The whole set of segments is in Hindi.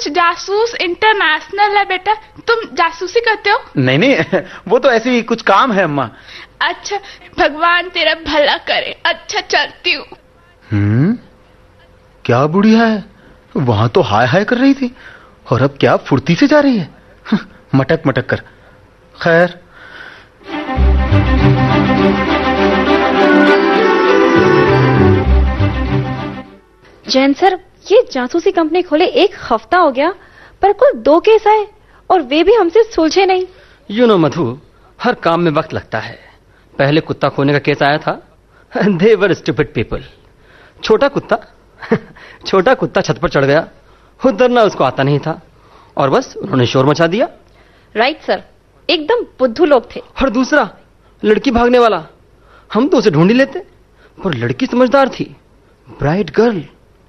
कुछ जासूस इंटरनेशनल है बेटा। तुम जासूसी करते हो? नहीं नहीं, वो तो ऐसे ही कुछ काम है अम्मा। अच्छा, भगवान तेरा भला करे। अच्छा, चलती हूँ। क्या बुढ़िया है, वहां तो हाय हाय कर रही थी और अब क्या फुर्ती से जा रही है, मटक मटक कर। खैर, जैन सर, ये जासूसी कंपनी खोले 1 हफ्ता हो गया, पर कुल 2 केस आए और वे भी हमसे सुलझे नहीं। यू नो मधु, हर काम में वक्त लगता है। पहले कुत्ता खोने का केस आया था। दे वर स्टूपिड पीपल। छोटा कुत्ता छत पर चढ़ गया, उतरना उसको आता नहीं था और बस उन्होंने शोर मचा दिया। राइट सर, एकदम बुद्धू लोग थे। और दूसरा, लड़की भागने वाला, हम तो उसे ढूंढ ही लेते, पर लड़की समझदार थी, ब्राइट गर्ल।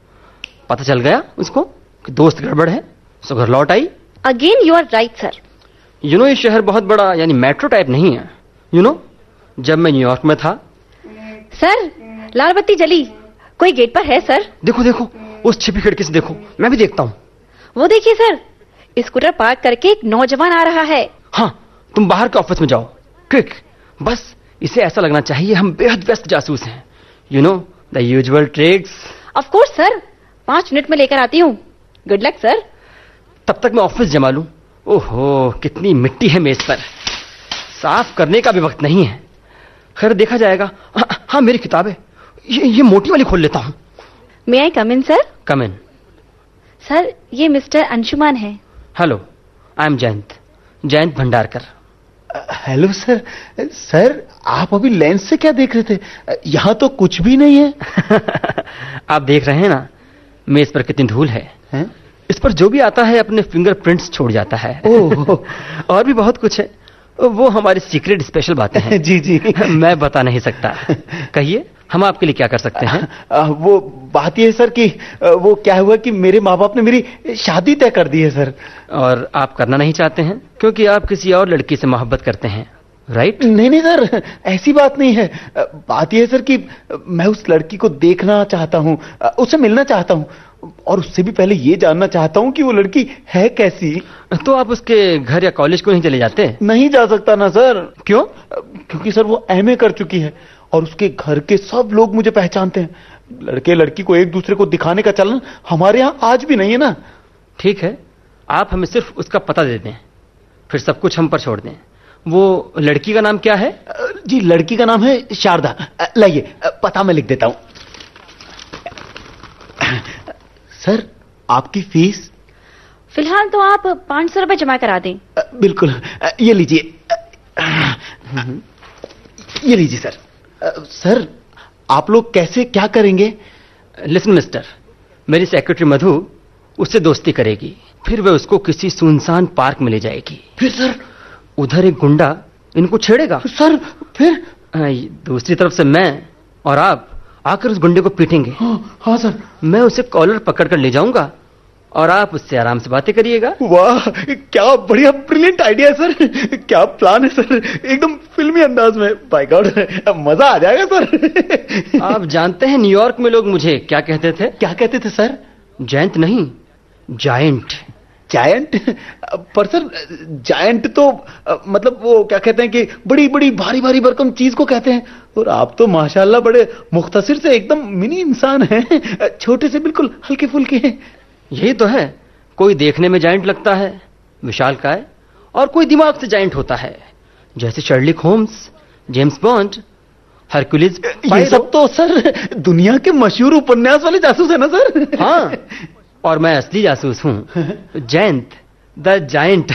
पता चल गया उसको कि दोस्त गड़बड़ है, सो घर लौट आई। Again you are right sir. You know, ये शहर बहुत बड़ा यानी मेट्रो टाइप नहीं है। यू नो, जब मैं न्यूयॉर्क में था। सर, लाल बत्ती जली, कोई गेट पर है सर। देखो देखो, उस छिपी खिड़की से देखो, मैं भी देखता हूँ। वो देखिए सर, स्कूटर पार्क करके एक नौजवान आ रहा है। हाँ, तुम बाहर के ऑफिस में जाओ, क्विक। बस इसे ऐसा लगना चाहिए हम बेहद व्यस्त जासूस हैं। You know, the usual tricks. Of course sir, 5 minute में लेकर आती हूँ। Good luck sir. तब तक मैं ऑफिस जमा लूं। ओहो, कितनी मिट्टी है मेज पर, साफ करने का भी वक्त नहीं है। खैर, देखा जाएगा। हाँ, मेरी किताबें, ये मोटी वाली खोल लेता हूँ। मे आई कम इन सर? कम इन। सर, ये मिस्टर अंशुमान है। Hello, I am Jayant Bhandarkar. Hello sir. Sir, आप अभी लेंस से क्या देख रहे थे? यहाँ तो कुछ भी नहीं है। आप देख रहे हैं ना, मेज पर कितनी धूल है। इस पर जो भी आता है अपने फिंगरप्रिंट्स छोड़ जाता है। ओह, और भी बहुत कुछ है, वो हमारी सीक्रेट स्पेशल बातें हैं। जी जी, मैं बता नहीं सकता। कहिए, हम आपके लिए क्या कर सकते हैं? वो बात ये है सर कि वो क्या हुआ कि मेरे माँ बाप ने मेरी शादी तय कर दी है सर। और आप करना नहीं चाहते हैं क्योंकि आप किसी और लड़की से मोहब्बत करते हैं, राइट? नहीं नहीं सर, ऐसी बात नहीं है। बात यह है सर कि मैं उस लड़की को देखना चाहता हूँ, उससे मिलना चाहता हूँ और उससे भी पहले ये जानना चाहता हूँ कि वो लड़की है कैसी। तो आप उसके घर या कॉलेज को नहीं चले जाते? नहीं जा सकता ना सर। क्यों? क्योंकि सर वो एमए कर चुकी है और उसके घर के सब लोग मुझे पहचानते हैं। लड़के लड़की को एक दूसरे को दिखाने का चलन हमारे यहाँ आज भी नहीं है ना। ठीक है, आप हमें सिर्फ उसका पता दे दें, फिर सब कुछ हम पर छोड़ दें। वो लड़की का नाम क्या है? जी, लड़की का नाम है शारदा। लाइए, पता मैं लिख देता हूं। सर, आपकी फीस? फिलहाल तो आप 500 रुपए जमा करा दें। बिल्कुल, ये लीजिए। ये लीजिए सर। सर, आप लोग कैसे क्या करेंगे? लिसन मिस्टर, मेरी सेक्रेटरी मधु उससे दोस्ती करेगी, फिर वह उसको किसी सुनसान पार्क में ले जाएगी। फिर सर? उधर एक गुंडा इनको छेड़ेगा। सर, फिर? दूसरी तरफ से मैं और आप आकर उस गुंडे को पीटेंगे। हाँ सर। मैं उसे कॉलर पकड़कर ले जाऊंगा और आप उससे आराम से बातें करिएगा। वाह, क्या बढ़िया, ब्रिलियंट आइडिया है सर। क्या प्लान है सर, एकदम फिल्मी अंदाज में। बाय गॉड, मजा आ जाएगा सर। आप जानते हैं न्यूयॉर्क में लोग मुझे क्या कहते थे? क्या कहते थे सर? जयंत नहीं, जायंट। जायंट? पर सर, जायंट तो मतलब वो क्या कहते हैं कि बड़ी बड़ी भारी भारी भरकम चीज को कहते हैं, और आप तो माशाल्लाह बड़े मुख्तसर से एकदम मिनी इंसान हैं, छोटे से बिल्कुल हल्के फुल्के हैं। यही तो है, कोई देखने में जायंट लगता है, विशालकाय, और कोई दिमाग से जायंट होता है, जैसे शर्लिक होम्स, जेम्स बॉन्ड, हरकुलिस। ये सब तो सर दुनिया के मशहूर उपन्यास वाले जासूस है ना सर? हाँ, और मैं असली जासूस हूँ, जयंत द जायंट।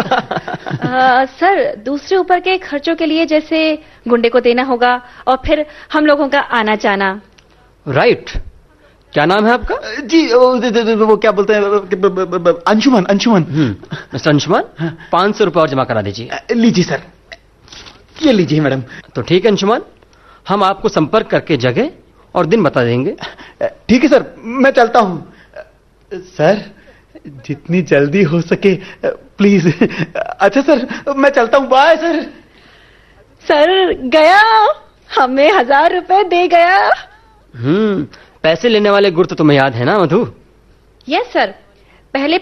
सर, दूसरे ऊपर के खर्चों के लिए जैसे गुंडे को देना होगा और फिर हम लोगों का आना जाना। राइट। क्या नाम है आपका? जी, वो क्या बोलते हैं, अंशुमन। मिस्टर अंशुमन, 500 रुपये और जमा करा दीजिए। लीजिए सर, ये लीजिए मैडम। तो ठीक है अंशुमन, हम आपको संपर्क करके जगह और दिन बता देंगे। ठीक है सर, मैं चलता हूं। सर, जितनी जल्दी हो सके प्लीज। अच्छा सर, मैं चलता हूं, बाय सर। सर, गया, हमें 1000 रुपए दे गया। पैसे लेने वाले गुर तो तुम्हें याद है ना मधु? यस सर, पहले